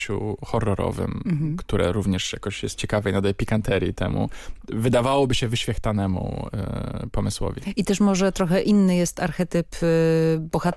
horrorowym, które również jakoś jest ciekawe i nadaje pikanterii temu, wydawałoby się wyświechtanemu pomysłowi. I też może trochę inny jest archetyp bohatera